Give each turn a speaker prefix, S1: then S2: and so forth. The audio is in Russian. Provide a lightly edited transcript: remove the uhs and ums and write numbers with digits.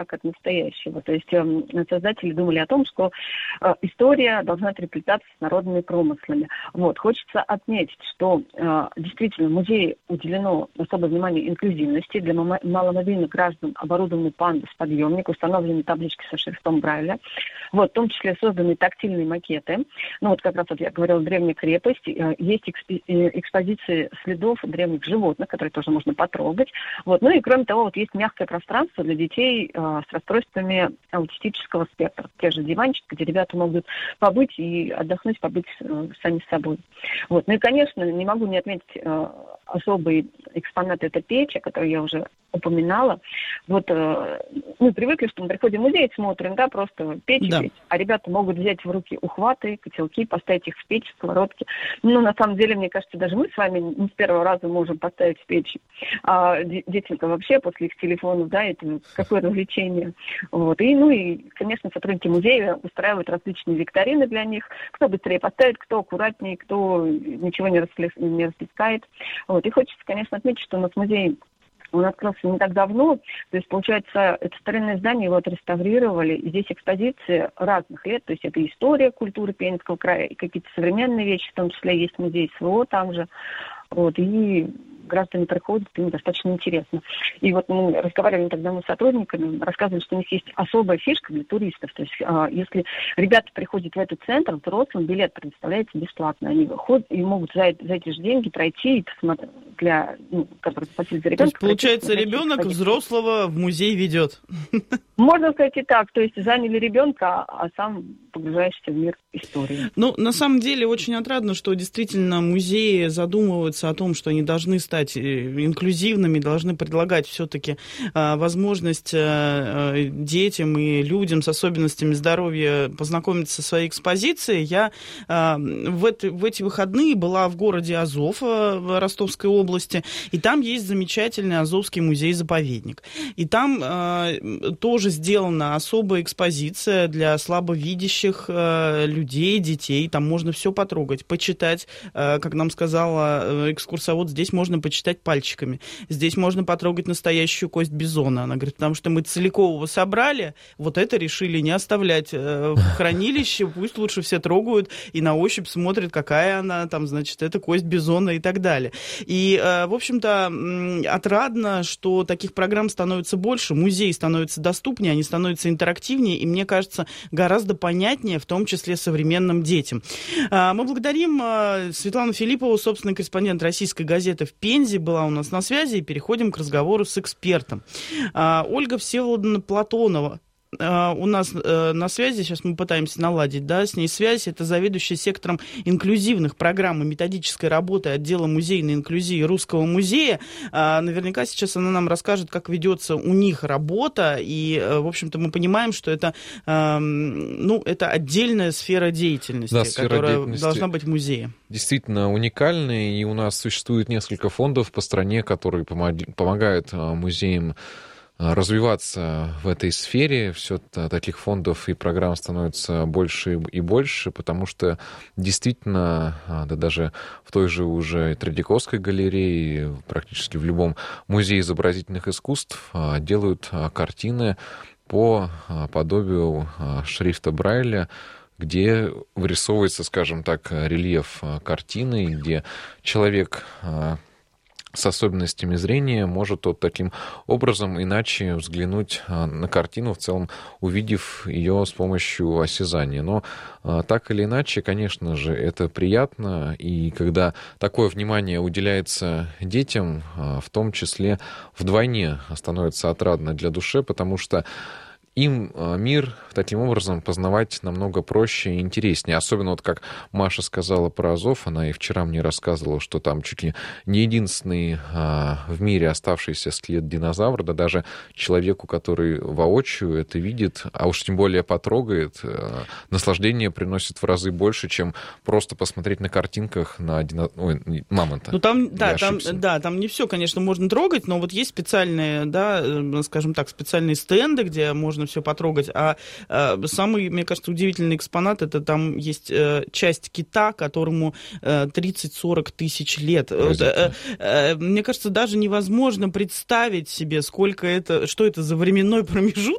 S1: как от настоящего. То есть создатели думали о том, что история должна переплетаться с народными промыслами. Вот. Хочется отметить, что действительно в музее уделено особое внимание инклюзивности. Для маломобильных граждан оборудованы пандус-подъемник, установлены таблички со шрифтом Брайля. Вот, в том числе созданы тактильные макеты. Ну вот как раз вот я говорила, древняя крепость. Есть экспозиции следов древних животных, которые тоже можно потрогать. Вот. Ну и кроме того, вот есть мягкое пространство для детей с расстройствами аутистического спектра. Те же диванчики, где ребята могут побыть и отдохнуть, побыть сами с собой. Вот. Ну и, конечно, не могу не отметить особый экспонат — это печь, о которой я уже упоминала. Вот мы привыкли, что мы приходим в музей, смотрим, да, просто печь,
S2: да.
S1: печь, а ребята могут взять в руки ухваты, котелки, поставить их в печь, в сковородки. Ну, на самом деле, мне кажется, даже мы с вами не с первого раза можем поставить в печь. А детям-то вообще после их телефонов, да, это какое развлечение. Вот. И, ну и, конечно, сотрудники музея устраивают различные викторины для них. Кто быстрее поставит, кто аккуратнее, кто ничего не расплескает. Вот. И хочется, конечно, отметить, что у нас музей, он открылся не так давно, то есть, получается, это старинное здание, его отреставрировали, и здесь экспозиции разных лет, то есть это история культуры Пензенского края, и какие-то современные вещи, в том числе есть музей СВО там же, вот, и граждане приходят, им достаточно интересно. И вот мы разговаривали тогда с сотрудниками, рассказывали, что у них есть особая фишка для туристов. То есть если ребята приходят в этот центр, взрослым билет предоставляется бесплатно. Они ходят и могут за эти же деньги пройти и посмотреть, которые заплатили за ребенка.
S2: То есть, получается, ребенок взрослого в музей ведет.
S1: Можно сказать и так. То есть заняли ребенка, а сам погружаешься в мир истории.
S2: Ну, на самом деле, очень отрадно, что действительно музеи задумываются о том, что они должны стать инклюзивными, должны предлагать все-таки возможность детям и людям с особенностями здоровья познакомиться со своей экспозицией. Я в эти выходные была в городе Азов в Ростовской области, и там есть замечательный Азовский музей-заповедник. И там тоже сделана особая экспозиция для слабовидящих людей, детей. Там можно все потрогать, почитать. Как нам сказала экскурсовод, здесь можно почитать пальчиками. Здесь можно потрогать настоящую кость бизона. Она говорит, потому что мы целикового собрали, вот это решили не оставлять в хранилище, пусть лучше все трогают и на ощупь смотрят, какая она, там, значит, это кость бизона и так далее. И, в общем-то, отрадно, что таких программ становится больше, музей становится доступнее, они становятся интерактивнее, и, мне кажется, гораздо понятнее, в том числе современным детям. Мы благодарим Светлану Филиппову, собственный корреспондент «Российской газеты» в Пензе, была у нас на связи, и переходим к разговору с экспертом. Ольга Всеволодовна Платонова у нас на связи, сейчас мы пытаемся наладить, да, с ней связь, это заведующая сектором инклюзивных программ и методической работы отдела музейной инклюзии Русского музея. Наверняка сейчас она нам расскажет, как ведется у них работа, и, в общем-то, мы понимаем, что это, это отдельная сфера деятельности, да, которая должна быть в музее.
S3: Действительно уникальная, и у нас существует несколько фондов по стране, которые помогают музеям развиваться в этой сфере. Все таких фондов и программ становится больше и больше, потому что действительно, да даже в той же уже Третьяковской галерее, практически в любом музее изобразительных искусств делают картины по подобию шрифта Брайля, где вырисовывается, скажем так, рельеф картины, где человек с особенностями зрения может вот таким образом иначе взглянуть на картину, в целом увидев ее с помощью осязания. Но так или иначе, конечно же, это приятно, и когда такое внимание уделяется детям, в том числе вдвойне становится отрадно для души, потому что им мир таким образом познавать намного проще и интереснее. Особенно, вот как Маша сказала про Азов, она и вчера мне рассказывала, что там чуть ли не единственный в мире оставшийся скелет динозавра, да даже человеку, который воочию это видит, а уж тем более потрогает, наслаждение приносит в разы больше, чем просто посмотреть на картинках на мамонта.
S2: Ну, там не все, конечно, можно трогать, но вот есть специальные, да, скажем так, специальные стенды, где можно все потрогать. А самый, мне кажется, удивительный экспонат, это там есть часть кита, которому 30-40 тысяч лет. Мне кажется, даже невозможно представить себе, что это за временной промежуток,